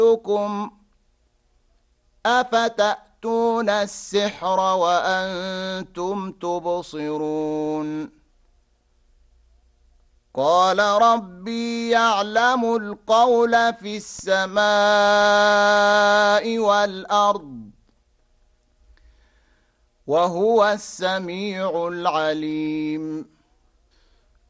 لكم أفتأتون السحر وأنتم تبصرون قال ربي يعلم القول في السماء والأرض وهو السميع العليم